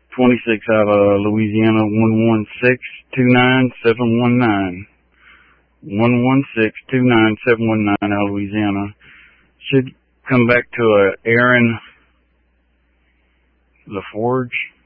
26 out of Louisiana, 116-29719. 116-29719 out of Louisiana. Should come back to Aaron LaForge.